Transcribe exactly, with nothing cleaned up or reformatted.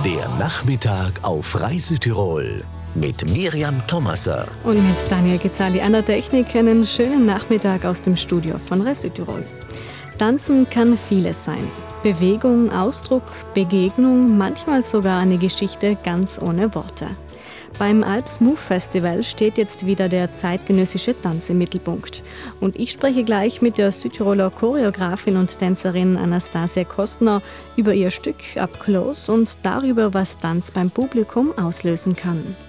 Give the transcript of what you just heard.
Der Nachmittag auf Reise Tirol mit Miriam Thomaser Und mit Daniel Gezzali an der Technik einen schönen Nachmittag aus dem Studio von Reise Tirol. Tanzen kann vieles sein. Bewegung, Ausdruck, Begegnung, manchmal sogar eine Geschichte ganz ohne Worte. Beim Alps Move Festival steht jetzt wieder der zeitgenössische Tanz im Mittelpunkt. Und ich spreche gleich mit der Südtiroler Choreografin und Tänzerin Anastasia Kostner über ihr Stück Up Close und darüber, was Tanz beim Publikum auslösen kann.